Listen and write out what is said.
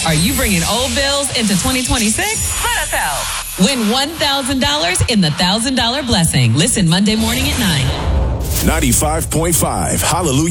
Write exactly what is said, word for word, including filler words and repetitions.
Are you bringing old bills into twenty twenty-six? Let us help. Win one thousand dollars in the one thousand dollars Blessing. Listen Monday morning at nine. ninety-five point five Hallelujah.